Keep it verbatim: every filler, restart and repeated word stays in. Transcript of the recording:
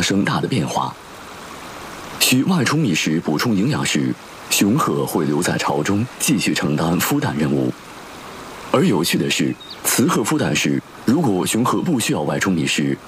生大的变化。需外出觅食补充营养时，雄鹤会留在巢中继续承担孵蛋任务。而有趣的是，雌鹤孵蛋时，如果雄鹤不需要外出觅食，